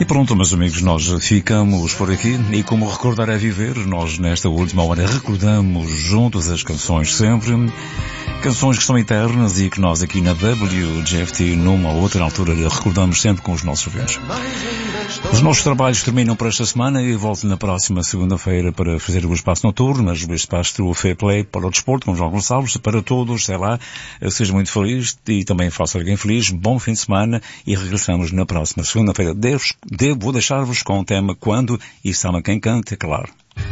pronto, meus amigos, nós ficamos por aqui e como recordar é viver, nós nesta última hora recordamos juntos as canções sempre, canções que são eternas e que nós aqui na WGFT numa outra altura recordamos sempre com os nossos ouvintes. Os nossos trabalhos terminam por esta semana e volto na próxima segunda-feira para fazer o espaço noturno, mas o espaço do Fair Play para o desporto com João Gonçalves, para todos, sei lá, seja muito feliz e também faça alguém feliz, bom fim de semana e regressamos na próxima segunda-feira. Vou deixar-vos com o tema Quando e Sama Quem Canta, claro.